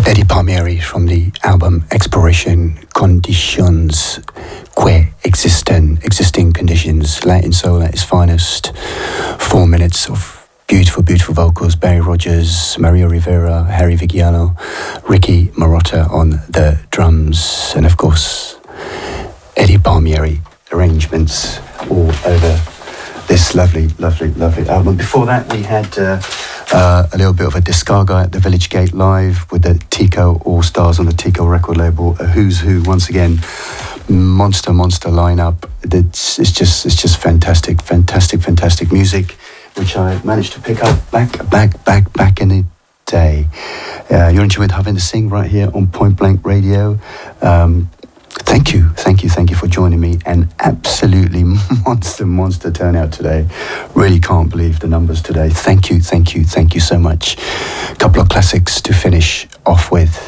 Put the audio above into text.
Eddie Palmieri from the album Exploration Conditions Que Existen, Existing Conditions, Latin Soul at its finest. 4 minutes of beautiful, beautiful vocals. Barry Rogers, Mario Rivera, Harry Vigiano, Ricky Marotta on the drums, and of course, Eddie Palmieri arrangements all over this lovely, lovely, lovely album. Before that, we had a little bit of a Discarga at the Village Gate Live with the Tico All-Stars on the Tico record label. A who's who, once again, monster lineup. It's just fantastic, fantastic, fantastic music, which I managed to pick up back in the day. You're in tune with Having to Sing right here on Point Blank Radio. Thank you for joining me. An absolutely monster turnout today. Really can't believe the numbers today. Thank you so much. A couple of classics to finish off with.